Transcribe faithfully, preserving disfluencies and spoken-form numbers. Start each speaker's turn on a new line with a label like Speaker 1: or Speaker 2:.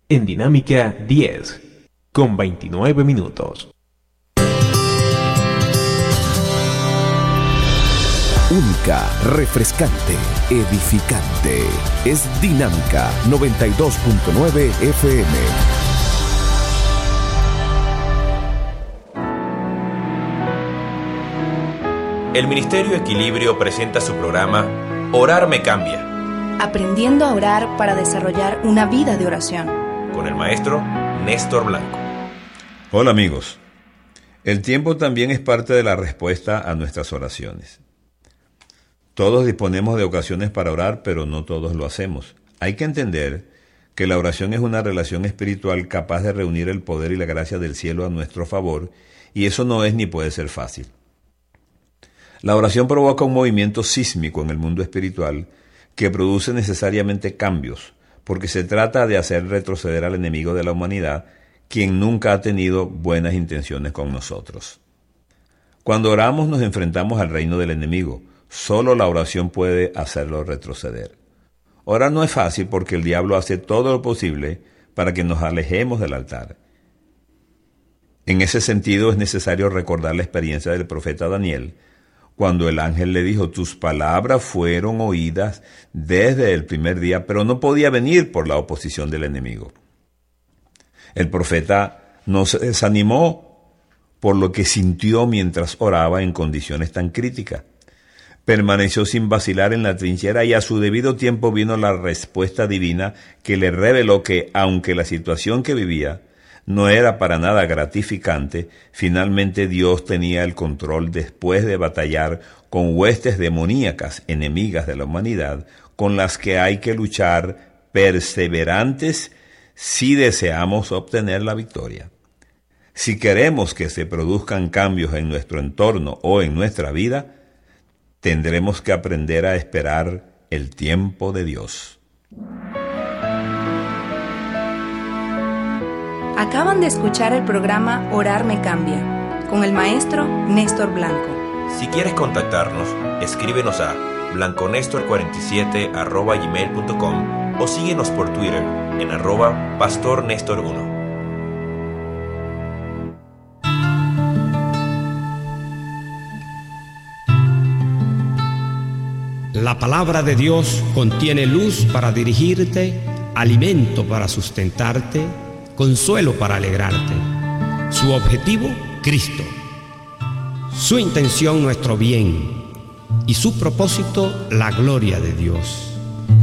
Speaker 1: en Dinámica diez, con veintinueve minutos.
Speaker 2: Única, refrescante, edificante. Es Dinámica noventa y dos punto nueve F M.
Speaker 3: El Ministerio Equilibrio presenta su programa Orar me cambia.
Speaker 4: Aprendiendo a orar para desarrollar una vida de oración.
Speaker 3: Con el maestro Néstor Blanco.
Speaker 5: Hola amigos. El tiempo también es parte de la respuesta a nuestras oraciones. Todos disponemos de ocasiones para orar, pero no todos lo hacemos. Hay que entender que la oración es una relación espiritual capaz de reunir el poder y la gracia del cielo a nuestro favor, y eso no es ni puede ser fácil. La oración provoca un movimiento sísmico en el mundo espiritual que produce necesariamente cambios, porque se trata de hacer retroceder al enemigo de la humanidad, quien nunca ha tenido buenas intenciones con nosotros. Cuando oramos nos enfrentamos al reino del enemigo. Solo la oración puede hacerlo retroceder. Orar no es fácil porque el diablo hace todo lo posible para que nos alejemos del altar. En ese sentido es necesario recordar la experiencia del profeta Daniel, cuando el ángel le dijo: tus palabras fueron oídas desde el primer día, pero no podía venir por la oposición del enemigo. El profeta no se desanimó por lo que sintió mientras oraba en condiciones tan críticas. Permaneció sin vacilar en la trinchera y a su debido tiempo vino la respuesta divina que le reveló que, aunque la situación que vivía no era para nada gratificante, finalmente Dios tenía el control después de batallar con huestes demoníacas, enemigas de la humanidad, con las que hay que luchar perseverantes si deseamos obtener la victoria. Si queremos que se produzcan cambios en nuestro entorno o en nuestra vida, tendremos que aprender a esperar el tiempo de Dios.
Speaker 4: Acaban de escuchar el programa Orar me cambia, con el maestro Néstor Blanco.
Speaker 3: Si quieres contactarnos, escríbenos a blanconestor cuarenta y siete arroba gmail punto com o síguenos por Twitter en arroba pastornestor uno.
Speaker 6: La palabra de Dios contiene luz para dirigirte, alimento para sustentarte, consuelo para alegrarte. Su objetivo, Cristo. Su intención, nuestro bien. Y su propósito, la gloria de Dios.